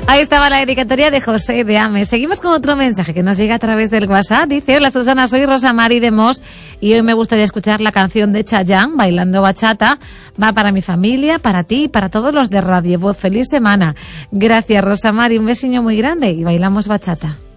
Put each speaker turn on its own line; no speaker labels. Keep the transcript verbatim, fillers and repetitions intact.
Ahí estaba la dedicatoria de José de Ame. Seguimos con otro mensaje que nos llega a través del WhatsApp. Dice: hola Susana, soy Rosa Mari de Mos y hoy me gustaría escuchar la canción de Chayanne, Bailando Bachata. Va para mi familia, para ti y para todos los de Radio Voz. Feliz semana. Gracias, Rosa Mari. Un besiño muy grande y bailamos bachata.